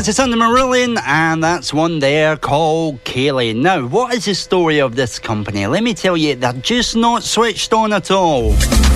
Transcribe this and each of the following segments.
That's the sound of Marillion, and that's one there called Kaylee. Now, what is the story of this company? Let me tell you, they're just not switched on at all.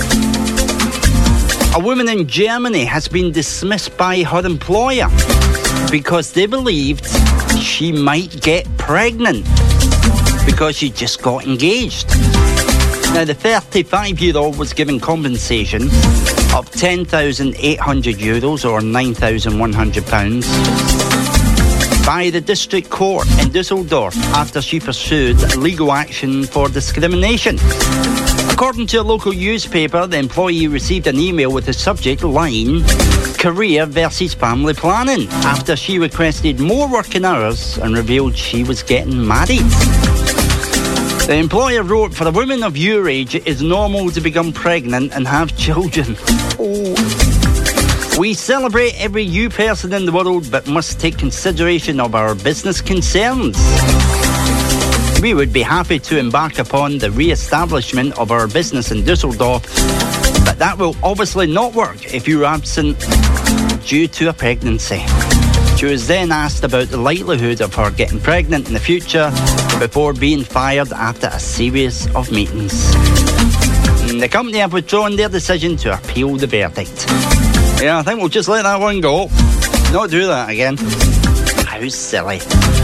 A woman in Germany has been dismissed by her employer because they believed she might get pregnant because she just got engaged. Now, the 35-year-old was given compensation of €10,800 or £9,100 by the district court in Dusseldorf after she pursued legal action for discrimination. According to a local newspaper, the employee received an email with the subject line, career versus family planning, after she requested more working hours and revealed she was getting married. The employer wrote, for a woman of your age, it is normal to become pregnant and have children. Oh. We celebrate every new person in the world, but must take consideration of our business concerns. We would be happy to embark upon the re-establishment of our business in Dusseldorf, but that will obviously not work if you're absent due to a pregnancy. She was then asked about the likelihood of her getting pregnant in the future before being fired after a series of meetings. The company have withdrawn their decision to appeal the verdict. Yeah, I think we'll just let that one go. Not do that again. How silly.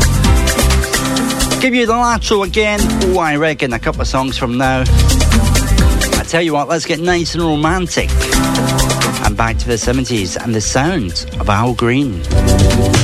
Give you the Lateral again. Oh, I reckon a couple of songs from now. I tell you what, let's get nice and romantic. And back to the 70s and the sound of Al Green.